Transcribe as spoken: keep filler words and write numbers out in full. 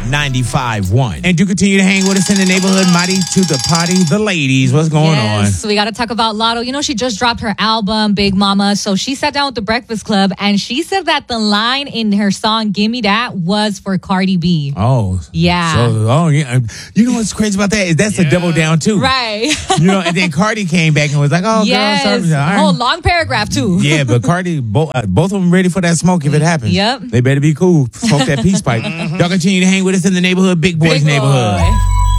ninety-five point one. And do continue to hang with us in the neighborhood. Mighty to the party, the ladies. What's going yes, on? We got to talk about Lotto. You know, she just dropped her album, Big Mama. So she sat down with the Breakfast Club and she said that the line in her song, Gimme That, was for Cardi B. Oh. Yeah. So, oh, yeah. You know what's crazy about that? Is that's yeah. a double down, too. Right. You know, and then Cardi came back and was like, oh, yes. girl, sorry. Right. Oh, long paragraph, too. Yeah, but Cardi, bo- uh, both of them ready for that smoke if it happens. Yep. They better be cool. Smoke that peace pipe. Y'all continue to hang with us in the neighborhood, Big Boys Big neighborhood. Boy.